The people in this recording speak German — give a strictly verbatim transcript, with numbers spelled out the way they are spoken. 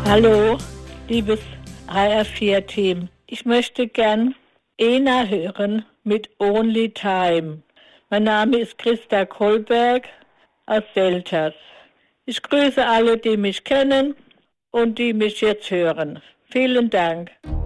Hallo, liebes H R vier Team. Ich möchte gern Ena hören mit Only Time. Mein Name ist Christa Kohlberg aus Selters. Ich grüße alle, die mich kennen und die mich jetzt hören. Vielen Dank.